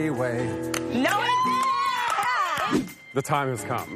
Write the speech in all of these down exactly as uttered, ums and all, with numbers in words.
freeway. No, it The time has come.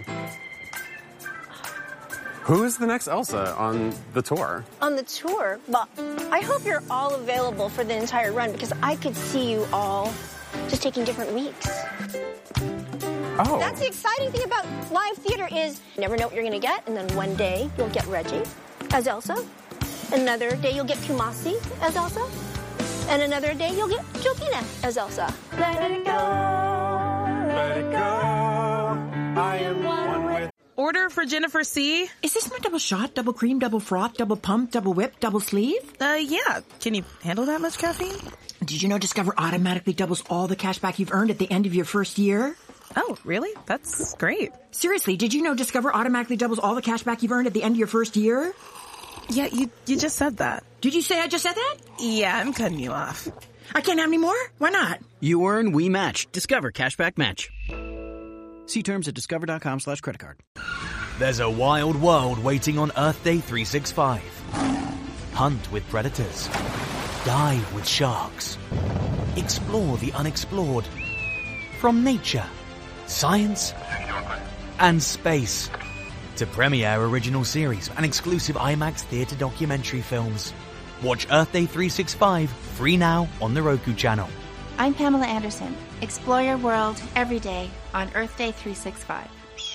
Who is the next Elsa on the tour? On the tour? Well, I hope you're all available for the entire run because I could see you all just taking different weeks. Oh. That's the exciting thing about live theater is you never know what you're going to get, and then one day you'll get Reggie as Elsa. Another day you'll get Kumasi as Elsa. And another day you'll get Jokina as Elsa. Let it go. Let it go. I am one with... Order for Jennifer C. Is this my double shot, double cream, double froth, double pump, double whip, double sleeve? Uh, yeah. Can you handle that much caffeine? Did you know Discover automatically doubles all the cash back you've earned at the end of your first year? Oh, really? That's great. Seriously, did you know Discover automatically doubles all the cash back you've earned at the end of your first year? Yeah, you you just said that. Did you say I just said that? Yeah, I'm cutting you off. I can't have any more? Why not? You earn, we match. Discover Cashback Match. See terms at discover.com slash credit card. There's a wild world waiting on Earth Day three sixty-five. Hunt with predators. Dive with sharks. Explore the unexplored. From nature, science, and space. To premiere original series and exclusive IMAX theater documentary films. Watch Earth Day three sixty-five free now on the Roku channel. I'm Pamela Anderson. Explore your world every day on Earth Day three sixty-five.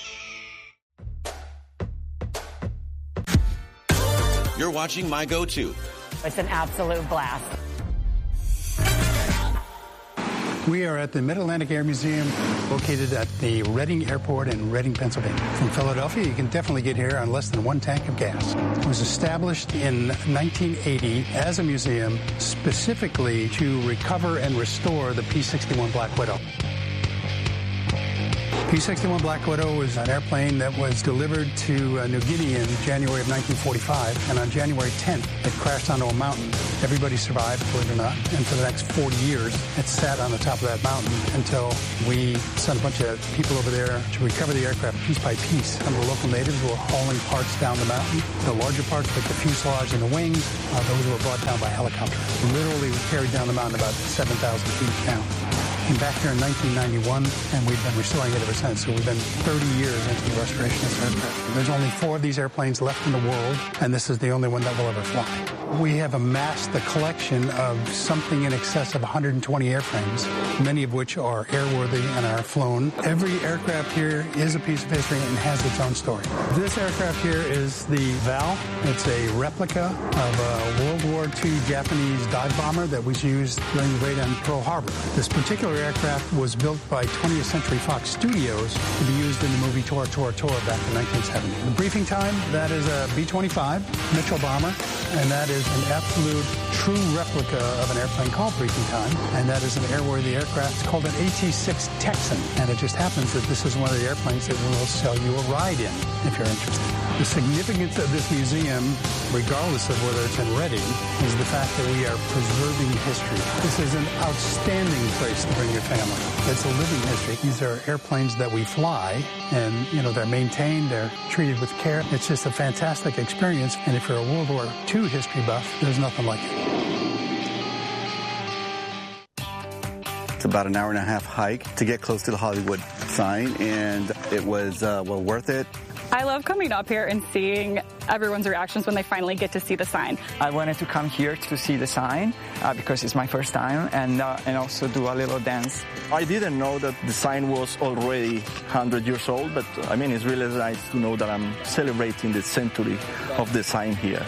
You're watching My Go-To. It's an absolute blast. We are at the Mid-Atlantic Air Museum, located at the Reading Airport in Reading, Pennsylvania. From Philadelphia, you can definitely get here on less than one tank of gas. It was established in nineteen eighty as a museum specifically to recover and restore the P sixty-one Black Widow. P sixty-one Black Widow was an airplane that was delivered to uh, New Guinea in January of nineteen forty-five, and on January tenth, it crashed onto a mountain. Everybody survived, believe it or not, and for the next forty years, it sat on the top of that mountain until we sent a bunch of people over there to recover the aircraft piece by piece. Some of the local natives were hauling parts down the mountain. The larger parts, like the fuselage and the wings, uh, those were brought down by helicopter. Literally carried down the mountain about seven thousand feet down. Came back here in nineteen ninety-one, and we've been restoring it ever since. So we've been thirty years into the restoration of this aircraft. There's only four of these airplanes left in the world, and this is the only one that will ever fly. We have amassed the collection of something in excess of one hundred twenty airframes, many of which are airworthy and are flown. Every aircraft here is a piece of history and has its own story. This aircraft here is the Val. It's a replica of a World War Two Japanese dive bomber that was used during the raid on Pearl Harbor. This particular aircraft was built by twentieth Century Fox Studios to be used in the movie Tora, Tora, Tora back in nineteen seventy. The briefing time, that is a B twenty-five Mitchell bomber, and that is an absolute true replica of an airplane called Briefing Time, and that is an airworthy aircraft. It's called an A T six Texan, and it just happens that this is one of the airplanes that will sell you a ride in, if you're interested. The significance of this museum, regardless of whether it's in Reading, is the fact that we are preserving history. This is an outstanding place to bring your family. It's a living history. These are airplanes that we fly, and, you know, they're maintained, they're treated with care. It's just a fantastic experience, and if you're a World War Two history buff, there's nothing like it. It's about an hour and a half hike to get close to the Hollywood sign, and it was, uh, well, worth it. I love coming up here and seeing everyone's reactions when they finally get to see the sign. I wanted to come here to see the sign uh, because it's my first time, and uh, and also do a little dance. I didn't know that the sign was already one hundred years old, but I mean, it's really nice to know that I'm celebrating the century of the sign here.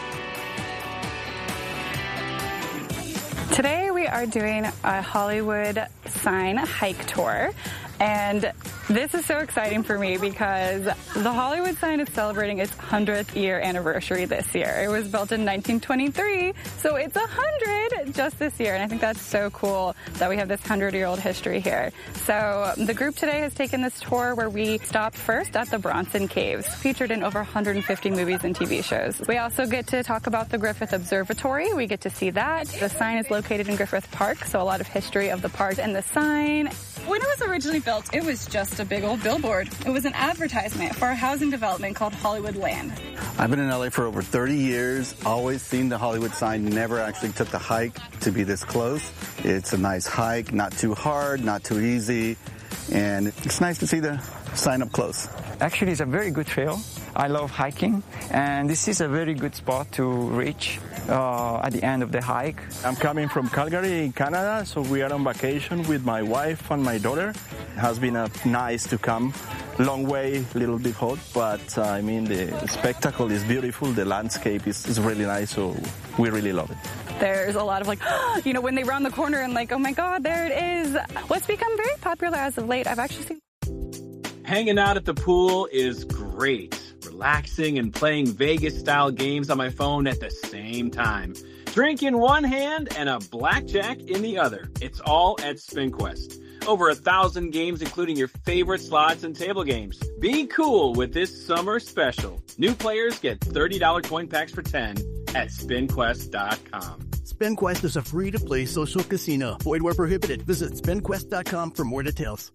Today we are doing a Hollywood sign hike tour. And this is so exciting for me because the Hollywood sign is celebrating its hundredth year anniversary this year. It was built in nineteen twenty-three, so it's one hundred just this year. And I think that's so cool that we have this hundred-year-old history here. So the group today has taken this tour where we stopped first at the Bronson Caves, featured in over one hundred fifty movies and T V shows. We also get to talk about the Griffith Observatory. We get to see that. The sign is located in Griffith Park, so a lot of history of the park and the sign. When it was originally built, it was just a big old billboard. It was an advertisement for a housing development called Hollywood Land. I've been in L A for over thirty years, always seen the Hollywood sign, never actually took the hike to be this close. It's a nice hike, not too hard, not too easy, and it's nice to see the sign up close. Actually, it's a very good trail. I love hiking, and this is a very good spot to reach uh, at the end of the hike. I'm coming from Calgary in Canada, so we are on vacation with my wife and my daughter. It has been a nice to come. Long way, a little bit hot, but uh, I mean, the spectacle is beautiful. The landscape is, is really nice, so we really love it. There's a lot of like, you know, when they round the corner and like, oh my God, there it is. What's become very popular as of late, I've actually seen. Hanging out at the pool is great. Relaxing and playing Vegas-style games on my phone at the same time. Drink in one hand and a blackjack in the other. It's all at SpinQuest. Over a thousand games, including your favorite slots and table games. Be cool with this summer special. New players get thirty dollars coin packs for ten at spin quest dot com. SpinQuest is a free-to-play social casino. Void where prohibited. Visit spin quest dot com for more details.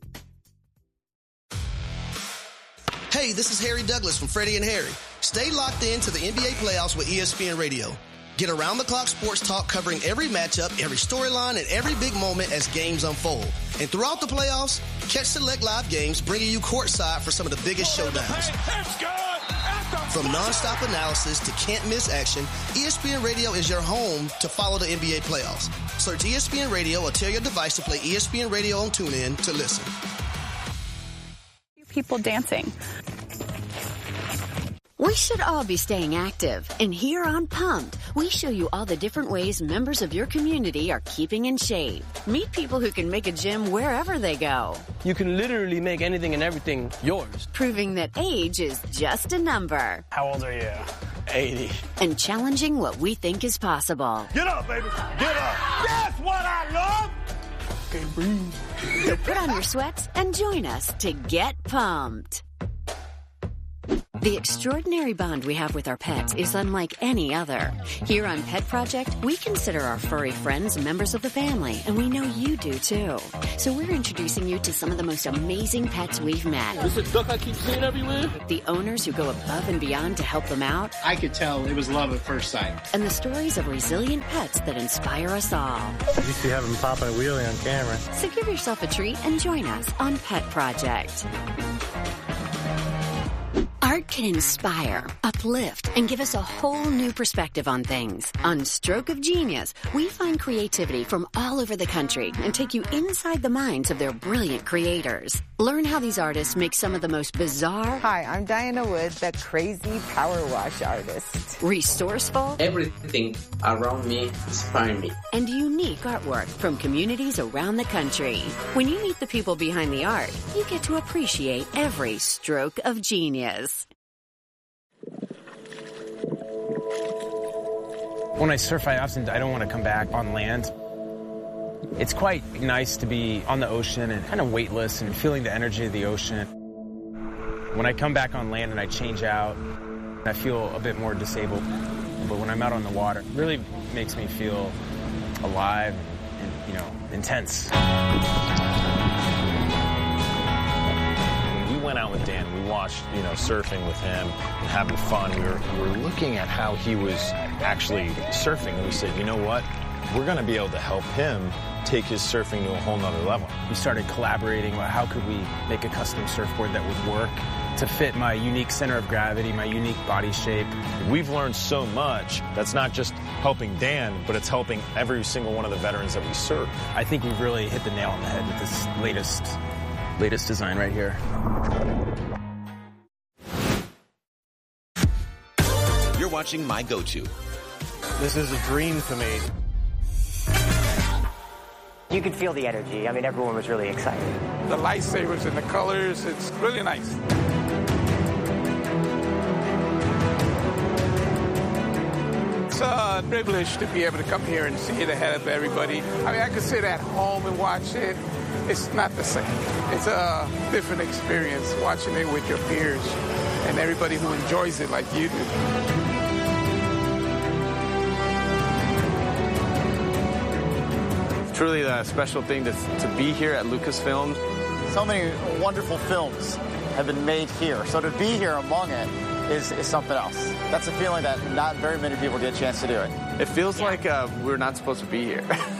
Hey, this is Harry Douglas from Freddie and Harry. Stay locked in to the N B A playoffs with E S P N Radio. Get around-the-clock sports talk covering every matchup, every storyline, and every big moment as games unfold. And throughout the playoffs, catch select live games bringing you courtside for some of the biggest showdowns. From nonstop analysis to can't-miss action, E S P N Radio is your home to follow the N B A playoffs. Search E S P N Radio or tell your device to play E S P N Radio on TuneIn to listen. People dancing. We should all be staying active, and here on Pumped, we show you all the different ways members of your community are keeping in shape. Meet people who can make a gym wherever they go. You can literally make anything and everything yours. Proving that age is just a number. How old are you? eighty. And challenging what we think is possible. Get up, baby. Get up. That's what I love. Okay, breathe. So put on your sweats and join us to get pumped. The extraordinary bond we have with our pets is unlike any other. Here on Pet Project, we consider our furry friends members of the family, and we know you do too. So we're introducing you to some of the most amazing pets we've met. This is a duck I keep seeing everywhere. The owners who go above and beyond to help them out. I could tell it was love at first sight. And the stories of resilient pets that inspire us all. You used to have them popping a wheelie on camera. So give yourself a treat and join us on Pet Project. Art can inspire, uplift, and give us a whole new perspective on things. On Stroke of Genius, we find creativity from all over the country and take you inside the minds of their brilliant creators. Learn how these artists make some of the most bizarre... Hi, I'm Diana Wood, the crazy power wash artist. Resourceful... Everything around me inspires me. And unique artwork from communities around the country. When you meet the people behind the art, you get to appreciate every stroke of genius. When I surf, I often I don't want to come back on land. It's quite nice to be on the ocean and kind of weightless and feeling the energy of the ocean. When I come back on land and I change out, I feel a bit more disabled. But when I'm out on the water, it really makes me feel alive and, you know, intense. We went out with Dan. We watched, you know, surfing with him and having fun. We were, we were looking at how he was actually surfing, and we said, you know what? We're going to be able to help him take his surfing to a whole nother level. We started collaborating about how could we make a custom surfboard that would work to fit my unique center of gravity, my unique body shape. We've learned so much. That's not just helping Dan, but it's helping every single one of the veterans that we serve. I think we've really hit the nail on the head with this latest, latest design right here. You're watching My Go-To. This is a dream for me. You could feel the energy. I mean, everyone was really excited. The lightsabers and the colors, it's really nice. It's a privilege to be able to come here and see it ahead of everybody. I mean, I could sit at home and watch it. It's not the same. It's a different experience watching it with your peers and everybody who enjoys it like you do. Truly a special thing to, to be here at Lucasfilm. So many wonderful films have been made here. So to be here among it is, is something else. That's a feeling that not very many people get a chance to do it. It feels yeah. like uh, we're not supposed to be here.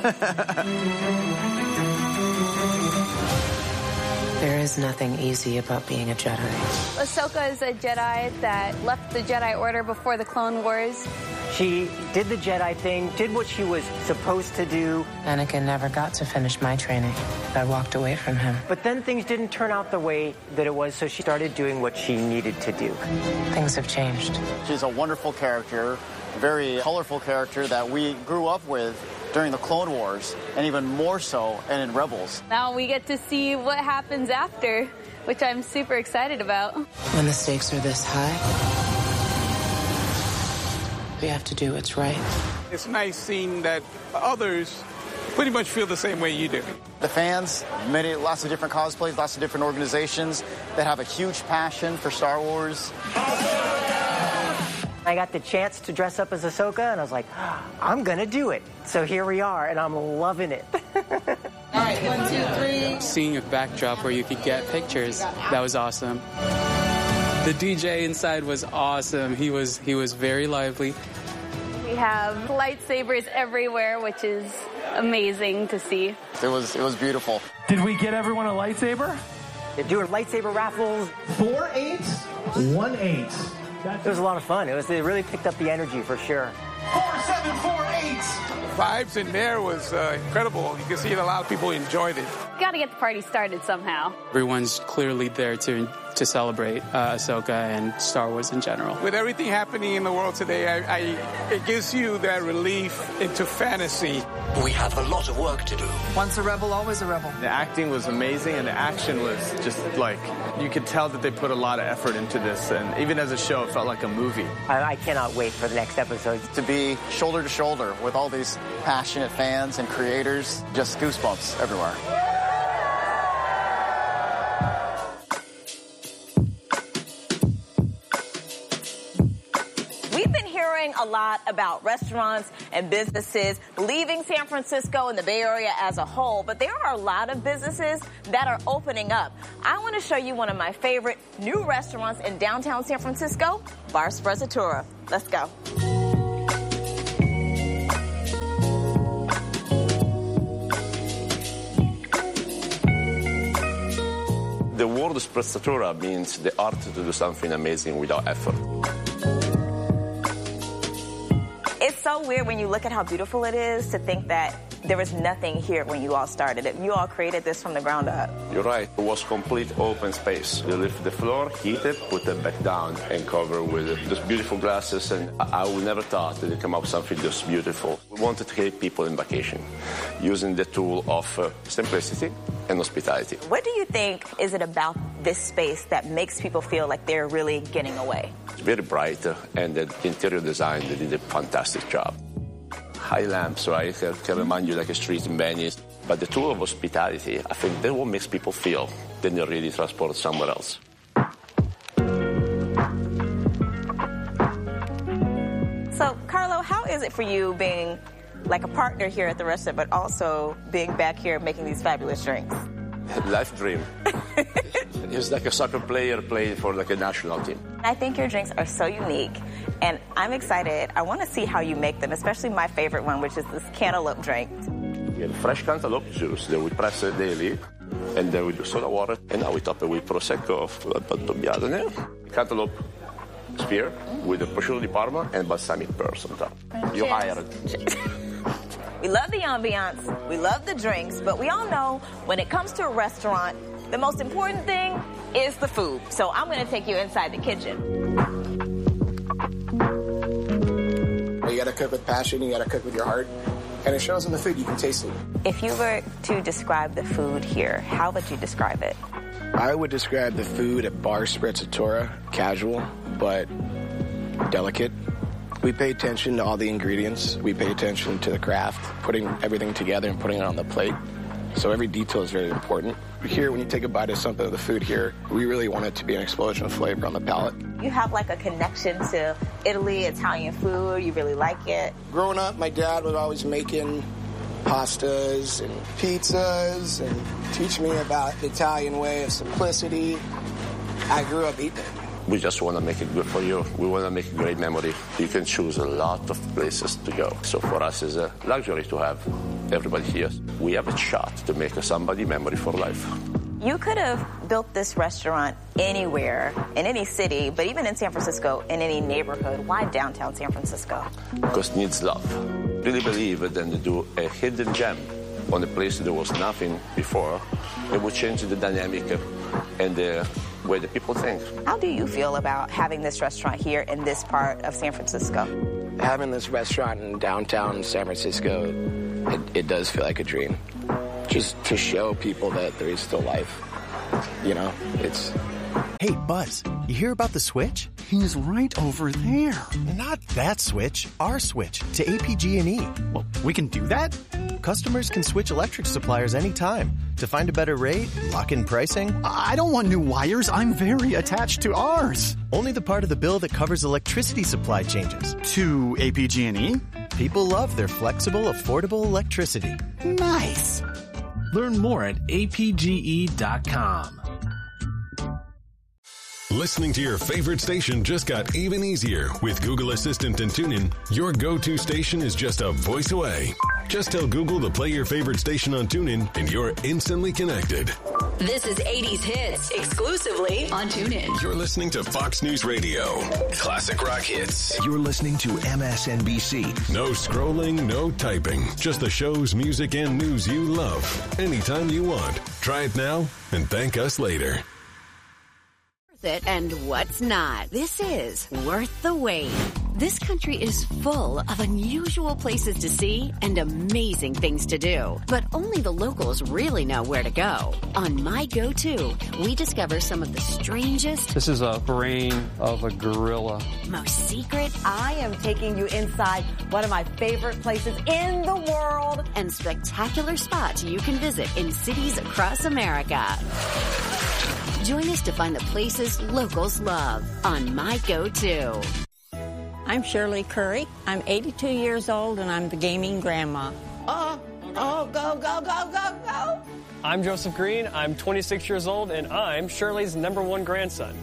There is nothing easy about being a Jedi. Ahsoka is a Jedi that left the Jedi Order before the Clone Wars. She did the Jedi thing, did what she was supposed to do. Anakin never got to finish my training. I walked away from him. But then things didn't turn out the way that it was, so she started doing what she needed to do. Things have changed. She's a wonderful character, very colorful character that we grew up with during the Clone Wars, and even more so and in Rebels. Now we get to see what happens after, which I'm super excited about. When the stakes are this high, we have to do what's right. It's nice seeing that others pretty much feel the same way you do. The fans, many, lots of different cosplays, lots of different organizations that have a huge passion for Star Wars. I got the chance to dress up as Ahsoka, and I was like, I'm going to do it. So here we are, and I'm loving it. All right, one, two, three. Seeing a backdrop where you could get pictures, that was awesome. The D J inside was awesome. He was he was very lively. We have lightsabers everywhere, which is amazing to see. It was it was beautiful. Did we get everyone a lightsaber? They're doing lightsaber raffles. Four eights, one eight. It was a lot of fun. It was. It really picked up the energy for sure. Four seven four eight. The vibes in there was uh, incredible. You can see that a lot of people enjoyed it. Got to get the party started somehow. Everyone's clearly there to to celebrate uh, Ahsoka and Star Wars in general. With everything happening in the world today, I, I, it gives you that relief into fantasy. We have a lot of work to do. Once a rebel, always a rebel. The acting was amazing, and the action was just like, you could tell that they put a lot of effort into this, and even as a show, it felt like a movie. I, I cannot wait for the next episode. To be shoulder to shoulder with all these passionate fans and creators, just goosebumps everywhere. We've been hearing a lot about restaurants and businesses leaving San Francisco and the Bay Area as a whole, but there are a lot of businesses that are opening up. I want to show you one of my favorite new restaurants in downtown San Francisco, Bar Sprezzatura. Let's go. The word sprezzatura means the art to do something amazing without effort. It's so weird when you look at how beautiful it is to think that there was nothing here when you all started it. You all created this from the ground up. You're right. It was complete open space. You lift the floor, heat it, put it back down, and cover with it. Just beautiful glasses, and I would never thought that it come up something just beautiful. We wanted to keep people in vacation, using the tool of uh, simplicity and hospitality. What do you think is it about this space that makes people feel like they're really getting away? It's very bright, uh, and the interior design, they did a fantastic job. High lamps, right, can remind you like a street in Venice. But the tool of hospitality, I think that's what makes people feel that they're really transported somewhere else. So, Carlo, how is it for you being like a partner here at the restaurant, but also being back here making these fabulous drinks? Life dream. It's like a soccer player playing for like a national team. I think your drinks are so unique, and I'm excited. I want to see how you make them, especially my favorite one, which is this cantaloupe drink. We have fresh cantaloupe juice that we press daily, and then we do soda water, and now we top it with Prosecco, uh, cantaloupe spear with the prosciutto di Parma and balsamic pearls on top. You hired. We love the ambiance, we love the drinks, but we all know when it comes to a restaurant, the most important thing is the food. So I'm going to take you inside the kitchen. You got to cook with passion, you got to cook with your heart, and it shows in the food. You can taste it. If you were to describe the food here, how would you describe it? I would describe the food at Bar Sprezzatura casual, but delicate. We pay attention to all the ingredients. We pay attention to the craft, putting everything together and putting it on the plate. So every detail is very important. Here, when you take a bite of something of the food here, we really want it to be an explosion of flavor on the palate. You have like a connection to Italy, Italian food. You really like it. Growing up, my dad was always making pastas and pizzas and teach me about the Italian way of simplicity. I grew up eating it. We just want to make it good for you. We want to make a great memory. You can choose a lot of places to go. So for us, it's a luxury to have everybody here. We have a shot to make a somebody memory for life. You could have built this restaurant anywhere, in any city, but even in San Francisco, in any neighborhood. Why downtown San Francisco? Because it needs love. Really believe it, and to do a hidden gem on a place there was nothing before, it would change the dynamic and the way the people think. How do you feel about having this restaurant here in this part of San Francisco? Having this restaurant in downtown San Francisco, it, it does feel like a dream. Just to show people that there is still life. You know, it's... Hey, Buzz, you hear about the switch? He's right over there. Not that switch, our switch to A P G and E. Well, we can do that? Customers can switch electric suppliers anytime to find a better rate, lock in pricing. I don't want new wires. I'm very attached to ours. Only the part of the bill that covers electricity supply changes. To A P G and E? People love their flexible, affordable electricity. Nice. Learn more at A P G E dot com. Listening to your favorite station just got even easier. With Google Assistant and TuneIn, your go-to station is just a voice away. Just tell Google to play your favorite station on TuneIn, and you're instantly connected. This is eighties Hits, exclusively on TuneIn. You're listening to Fox News Radio. Classic rock hits. You're listening to M S N B C. No scrolling, no typing. Just the shows, music, and news you love. Anytime you want. Try it now and thank us later. It and what's not. This is Worth the Wait. This country is full of unusual places to see and amazing things to do. But only the locals really know where to go. On My Go-To, we discover some of the strangest... This is a brain of a gorilla. ...most secret... I am taking you inside one of my favorite places in the world. ...and spectacular spots you can visit in cities across America. Join us to find the places locals love on My Go-To. I'm Shirley Curry. I'm eighty-two years old, and I'm the gaming grandma. Oh, oh, go, go, go, go, go. I'm Joseph Green. I'm twenty-six years old, and I'm Shirley's number one grandson.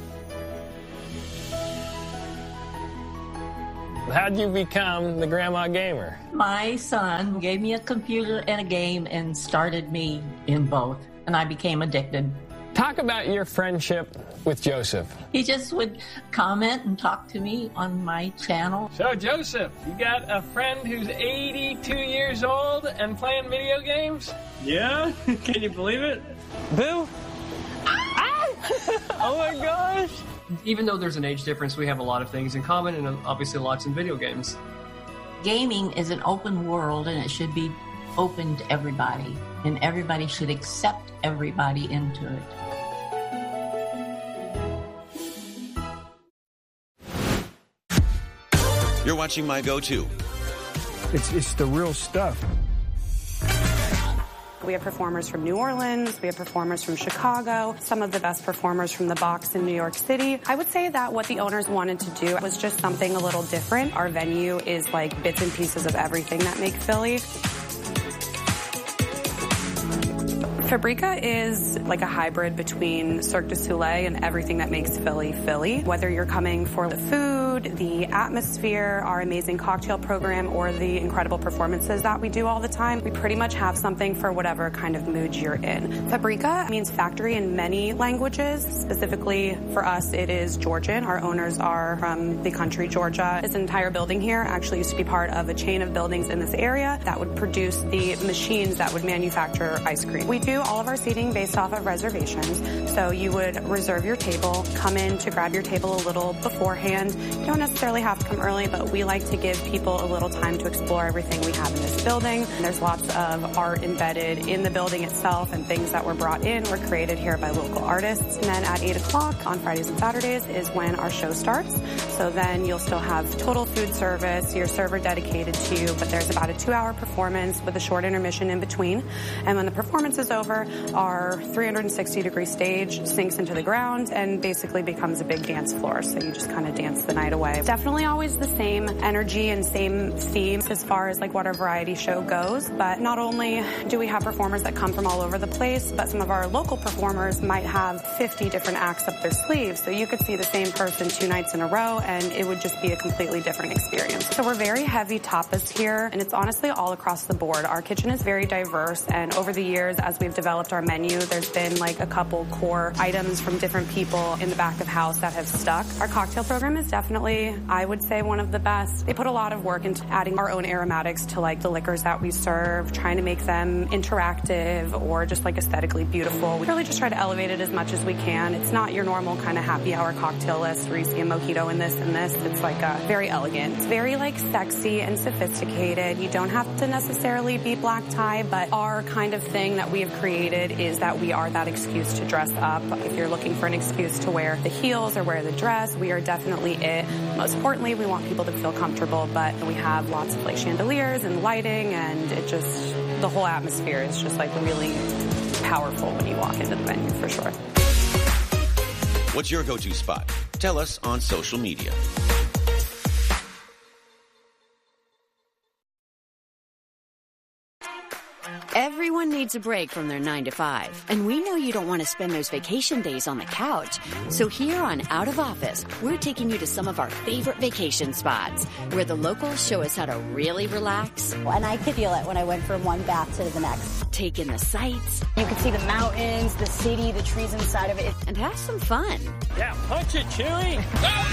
How'd you become the grandma gamer? My son gave me a computer and a game and started me in both, and I became addicted. Talk about your friendship with Joseph. He just would comment and talk to me on my channel. So, Joseph, you got a friend who's eighty-two years old and playing video games? Yeah? Can you believe it? Boo? Ah! Oh my gosh! Even though there's an age difference, we have a lot of things in common, and obviously lots in video games. Gaming is an open world, and it should be open to everybody, and everybody should accept everybody into it. You're watching My Go-To. It's, it's the real stuff. We have performers from New Orleans, we have performers from Chicago, some of the best performers from the Box in New York City. I would say that what the owners wanted to do was just something a little different. Our venue is like bits and pieces of everything that make Philly. Fabrica is like a hybrid between Cirque du Soleil and everything that makes Philly, Philly. Whether you're coming for the food, the atmosphere, our amazing cocktail program, or the incredible performances that we do all the time, we pretty much have something for whatever kind of mood you're in. Fabrica means factory in many languages. Specifically for us, it is Georgian. Our owners are from the country Georgia. This entire building here actually used to be part of a chain of buildings in this area that would produce the machines that would manufacture ice cream. We do all of our seating based off of reservations. So you would reserve your table, come in to grab your table a little beforehand. You don't necessarily have to come early, but we like to give people a little time to explore everything we have in this building. And there's lots of art embedded in the building itself, and things that were brought in were created here by local artists. And then at eight o'clock on Fridays and Saturdays is when our show starts. So then you'll still have total food service, your server dedicated to you, but there's about a two-hour performance with a short intermission in between. And when the performance is over, our three hundred sixty degree stage sinks into the ground and basically becomes a big dance floor. So you just kind of dance the night away. away. Definitely always the same energy and same themes as far as like what our variety show goes, but not only do we have performers that come from all over the place, but some of our local performers might have fifty different acts up their sleeves, so you could see the same person two nights in a row and it would just be a completely different experience. So we're very heavy tapas here, and it's honestly all across the board. Our kitchen is very diverse, and over the years as we've developed our menu, there's been like a couple core items from different people in the back of house that have stuck. Our cocktail program is definitely, I would say, one of the best. They put a lot of work into adding our own aromatics to like the liquors that we serve, trying to make them interactive or just like aesthetically beautiful. We really just try to elevate it as much as we can. It's not your normal kind of happy hour cocktail list where you see a mojito and this and this. It's like a very elegant. It's very like sexy and sophisticated. You don't have to necessarily be black tie, but our kind of thing that we have created is that we are that excuse to dress up. If you're looking for an excuse to wear the heels or wear the dress, we are definitely it. Most importantly, we want people to feel comfortable, but we have lots of like chandeliers and lighting, and it just, the whole atmosphere is just like really powerful when you walk into the venue for sure. What's your go-to spot? Tell us on social media. Everyone needs a break from their nine to five, and we know you don't want to spend those vacation days on the couch. So here on Out of Office, we're taking you to some of our favorite vacation spots where the locals show us how to really relax. And I could feel it when I went from one bath to the next. Take in the sights. You could see the mountains, the city, the trees inside of it. And have some fun. Yeah, punch it, Chewie!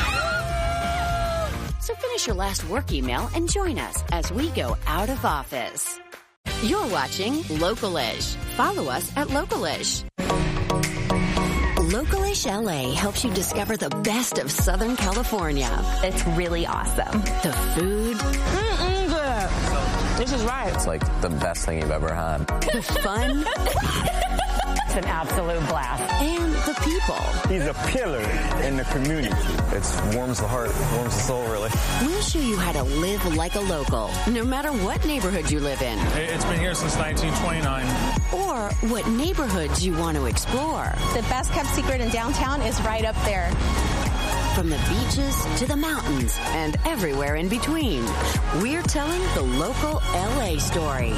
So finish your last work email and join us as we go Out of Office. You're watching Localish. Follow us at Localish. Localish L A helps you discover the best of Southern California. It's really awesome. The food. Mm-mm, good. This is right. It's like the best thing you've ever had. The fun. It's an absolute blast. And the people. He's a pillar in the community. It warms the heart, warms the soul, really. We'll show you how to live like a local, no matter what neighborhood you live in. It's been here since nineteen twenty-nine. Or what neighborhoods you want to explore. The best kept secret in downtown is right up there. From the beaches to the mountains and everywhere in between, we're telling the local L A story.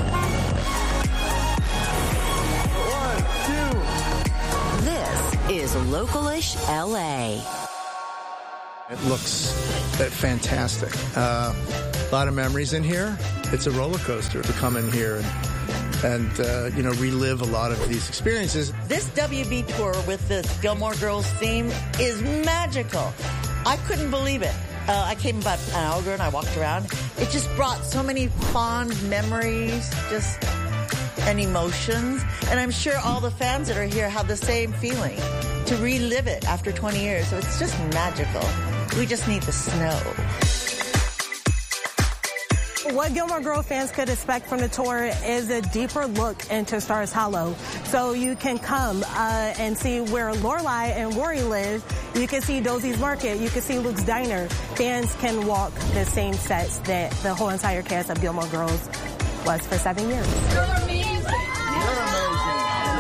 This is Localish L A. It looks fantastic. Uh, a lot of memories in here. It's a roller coaster to come in here and, and uh, you know, relive a lot of these experiences. This W B tour with this Gilmore Girls theme is magical. I couldn't believe it. Uh, I came about an hour ago and I walked around. It just brought so many fond memories, just... and emotions, and I'm sure all the fans that are here have the same feeling to relive it after twenty years. So it's just magical. We just need the snow. What Gilmore Girls fans could expect from the tour is a deeper look into Stars Hollow. So you can come uh, and see where Lorelai and Rory live. You can see Dosie's Market. You can see Luke's Diner. Fans can walk the same sets that the whole entire cast of Gilmore Girls was for seven years. You're amazing. You're amazing.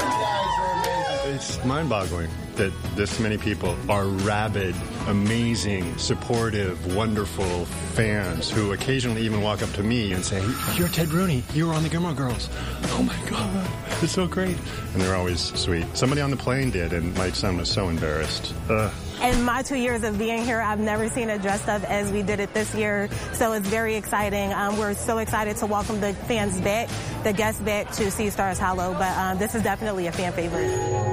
It's mind-boggling that this many people are rabid, amazing, supportive, wonderful fans who occasionally even walk up to me and say, "You're Ted Rooney. You were on the Gilmore Girls." Oh my God, it's so great. And they're always sweet. Somebody on the plane did, and my son was so embarrassed. Ugh. In my two years of being here, I've never seen it dressed up as we did it this year, so it's very exciting. Um, we're so excited to welcome the fans back, the guests back to see Stars Hollow, but um, this is definitely a fan favorite.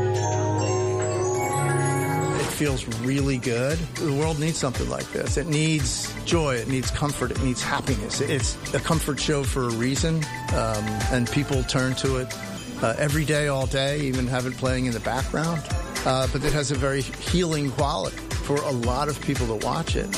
It feels really good. The world needs something like this. It needs joy. It needs comfort. It needs happiness. It's a comfort show for a reason, um, and people turn to it uh, every day, all day, even have it playing in the background. Uh, but it has a very healing quality for a lot of people to watch it.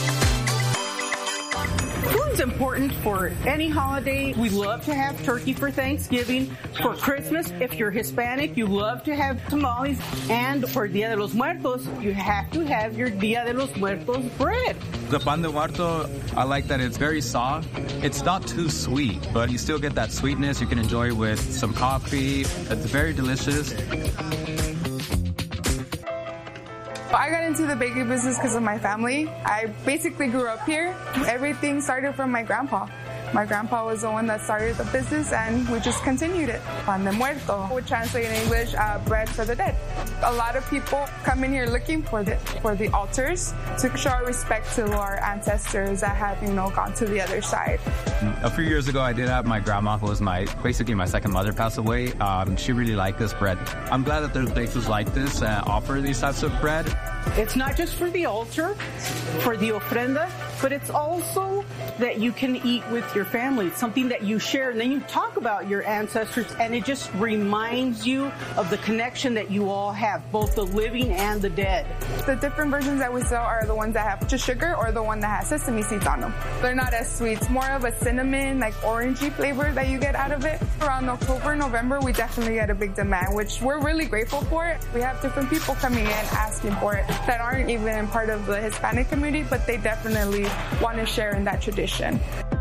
Food's important for any holiday. We love to have turkey for Thanksgiving. For Christmas, if you're Hispanic, you love to have tamales. And for Dia de los Muertos, you have to have your Dia de los Muertos bread. The pan de muerto, I like that it's very soft. It's not too sweet, but you still get that sweetness you can enjoy with some coffee. It's very delicious. I got into the bakery business because of my family. I basically grew up here. Everything started from my grandpa. My grandpa was the one that started the business, and we just continued it. Pan de muerto, which translates in English, uh, bread for the dead. A lot of people come in here looking for the for the altars to show our respect to our ancestors that have, you know, gone to the other side. A few years ago, I did have my grandma, who was my basically my second mother, pass away. Um, she really liked this bread. I'm glad that there's places like this uh, offer these types of bread. It's not just for the altar, for the ofrenda, but it's also that you can eat with your family. It's something that you share, and then you talk about your ancestors, and it just reminds you of the connection that you all have, both the living and the dead. The different versions that we sell are the ones that have just sugar or the one that has sesame seeds on them. They're not as sweet. It's more of a cinnamon, like orangey flavor that you get out of it. Around October, November, we definitely get a big demand, which we're really grateful for. We have different people coming in asking for it that aren't even part of the Hispanic community, but they definitely want to share in that tradition.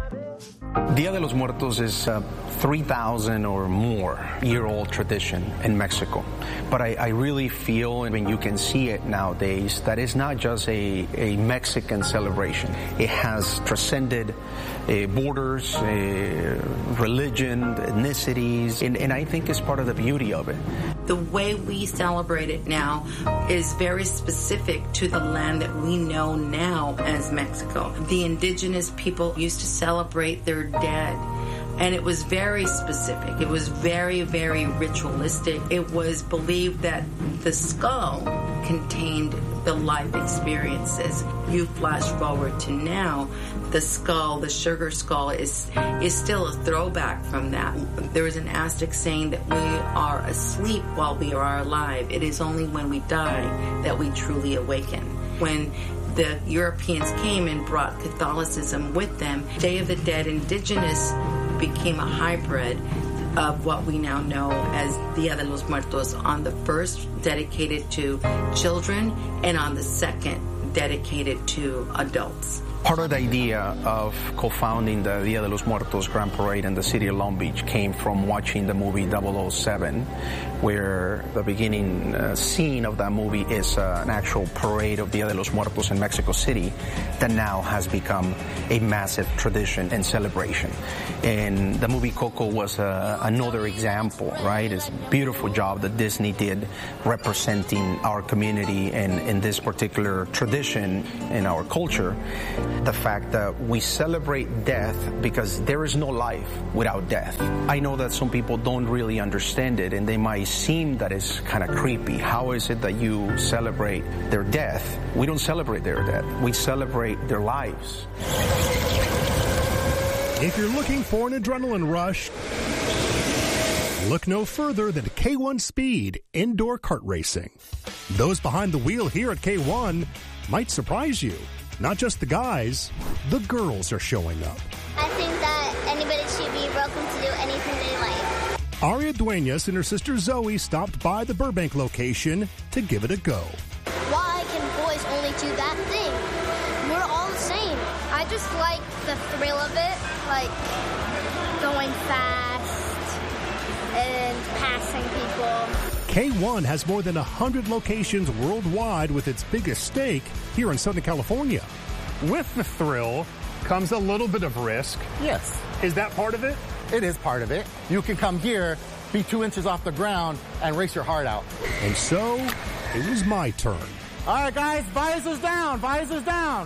Dia de los Muertos is a three thousand or more year old tradition in Mexico. But I, I really feel, when you can see it nowadays, that it's not just a, a Mexican celebration. It has transcended uh, borders, uh, religion, ethnicities, and, and I think it's part of the beauty of it. The way we celebrate it now is very specific to the land that we know now as Mexico. The indigenous people used to celebrate their dead, and it was very specific. It was very, very ritualistic. It was believed that the skull contained the life experiences. You flash forward to now, the skull, the sugar skull, is is still a throwback from that. There is an Aztec saying that we are asleep while we are alive. It is only when we die that we truly awaken. When the Europeans came and brought Catholicism with them, Day of the Dead indigenous became a hybrid of what we now know as Dia de los Muertos, on the first dedicated to children and on the second dedicated to adults. Part of the idea of co-founding the Dia de los Muertos Grand Parade in the city of Long Beach came from watching the movie double oh seven, where the beginning uh, scene of that movie is uh, an actual parade of Dia de los Muertos in Mexico City that now has become a massive tradition and celebration. And the movie Coco was uh, another example, right? It's a beautiful job that Disney did representing our community and in this particular tradition in our culture. The fact that we celebrate death because there is no life without death. I know that some people don't really understand it, and they might seem that it's kind of creepy. How is it that you celebrate their death? We don't celebrate their death. We celebrate their lives. If you're looking for an adrenaline rush, look no further than K one Speed Indoor Kart Racing. Those behind the wheel here at K one might surprise you. Not just the guys, the girls are showing up. I think that anybody should be welcome to do anything they like. Aria Duenas and her sister Zoe stopped by the Burbank location to give it a go. Why can boys only do that thing? We're all the same. I just like the thrill of it, like going fast and passing people. K one has more than one hundred locations worldwide, with its biggest stake here in Southern California. With the thrill comes a little bit of risk. Yes. Is that part of it? It is part of it. You can come here, be two inches off the ground, and race your heart out. And so, it was my turn. All right, guys, visors down, visors down.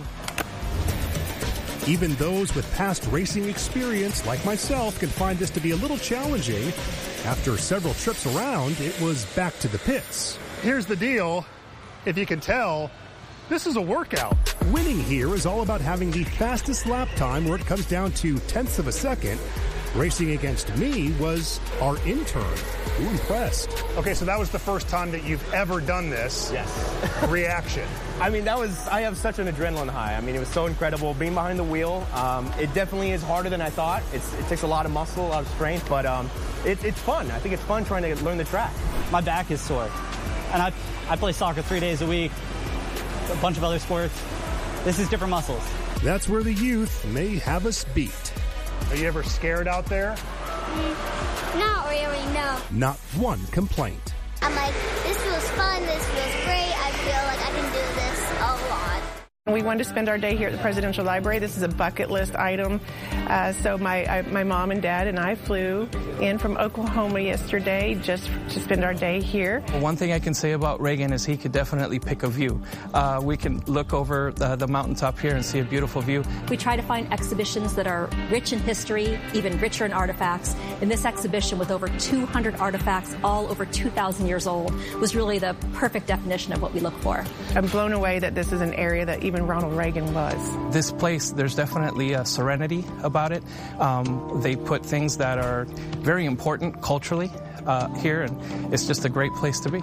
Even those with past racing experience, like myself, can find this to be a little challenging. After several trips around, it was back to the pits. Here's the deal. If you can tell, this is a workout. Winning here is all about having the fastest lap time, where it comes down to tenths of a second. Racing against me was our intern. Who impressed? Okay, so that was the first time that you've ever done this. Yes. Reaction. I mean, that was, I have such an adrenaline high. I mean, it was so incredible being behind the wheel. Um, it definitely is harder than I thought. It's, it takes a lot of muscle, a lot of strength, but um, it, it's fun. I think it's fun trying to learn the track. My back is sore. And I, I play soccer three days a week, a bunch of other sports. This is different muscles. That's where the youth may have us beat. Are you ever scared out there? Mm, not really, no. Not one complaint. I'm like, this feels fun. This feels great. I feel like I can do this a lot. We wanted to spend our day here at the Presidential Library. This is a bucket list item. Uh, so my I, my mom and dad and I flew in from Oklahoma yesterday just to spend our day here. Well, one thing I can say about Reagan is he could definitely pick a view. Uh, we can look over the, the mountaintop here and see a beautiful view. We try to find exhibitions that are rich in history, even richer in artifacts. And this exhibition with over two hundred artifacts, all over two thousand years old, was really the perfect definition of what we look for. I'm blown away that this is an area that even Ronald Reagan was. This place, there's definitely a serenity about it. Um, they put things that are very important culturally uh, here, and it's just a great place to be.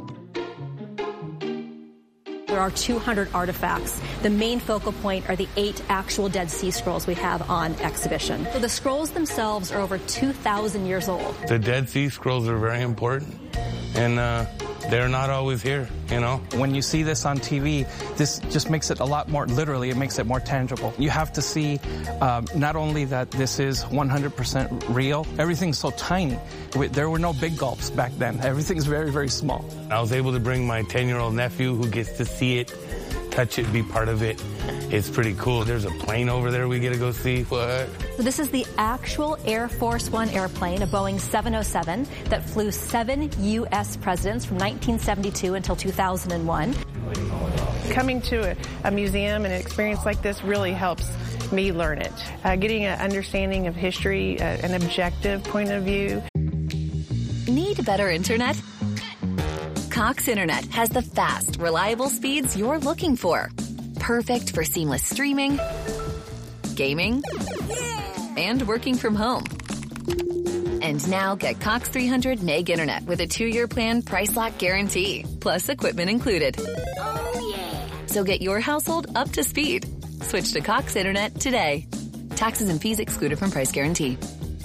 There are two hundred artifacts. The main focal point are the eight actual Dead Sea Scrolls we have on exhibition. So the scrolls themselves are over two thousand years old. The Dead Sea Scrolls are very important, and uh, they're not always here, you know? When you see this on T V, this just makes it a lot more, literally, it makes it more tangible. You have to see um, not only that this is one hundred percent real, everything's so tiny. There were no big gulps back then. Everything's very, very small. I was able to bring my ten-year-old nephew who gets to see it, touch it, be part of it. It's pretty cool. There's a plane over there we get to go see. What? So this is the actual Air Force One airplane, a Boeing seven oh seven, that flew seven U S presidents from nineteen seventy-two until two thousand one. Coming to a, a museum and an experience like this really helps me learn it. Uh, getting an understanding of history, uh, an objective point of view. Need better internet? Cox Internet has the fast, reliable speeds you're looking for. Perfect for seamless streaming, gaming, and working from home. And now get Cox three hundred meg internet with a two-year plan price lock guarantee, plus equipment included. Oh, yeah. So get your household up to speed. Switch to Cox Internet today. Taxes and fees excluded from price guarantee.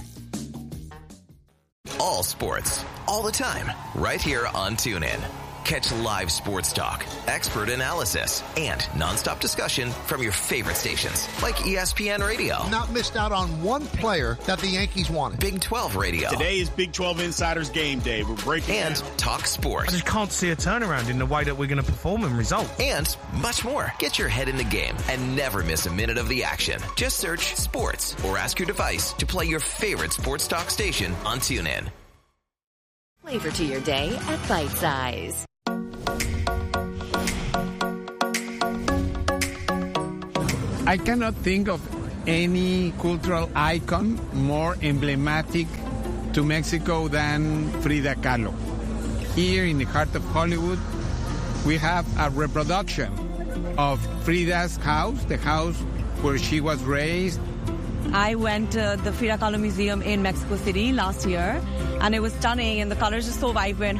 All sports, all the time, right here on TuneIn. Catch live sports talk, expert analysis, and nonstop discussion from your favorite stations, like E S P N Radio. Not missed out on one player that the Yankees wanted. Big twelve Radio. Today is Big twelve Insiders Game Day. We're breaking And down. Talk Sports. I just can't see a turnaround in the way that we're going to perform and result. And much more. Get your head in the game and never miss a minute of the action. Just search sports or ask your device to play your favorite sports talk station on TuneIn. Flavor to your day at Bite Size. I cannot think of any cultural icon more emblematic to Mexico than Frida Kahlo. Here in the heart of Hollywood, we have a reproduction of Frida's house, the house where she was raised. I went to the Frida Kahlo Museum in Mexico City last year, and it was stunning, and the colors are so vibrant.